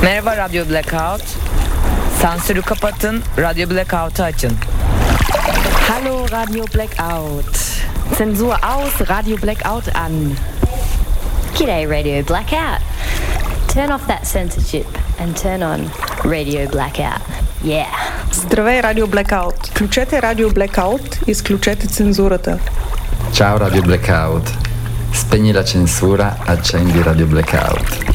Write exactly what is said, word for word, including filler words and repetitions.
Merhaba Radyo Blackout. Sansürü kapatın, Radyo Blackout'u açın. Hallo Radio Blackout. Zensur aus, Radio Blackout an. G'day Radio Blackout. Turn off that censorship and turn on Radio Blackout. Yeah. Здравей, Радио Blackout. Включете Радио Blackout, изключете цензурата. Ciao Radio Blackout. Spegni la censura, accendi Radio Blackout.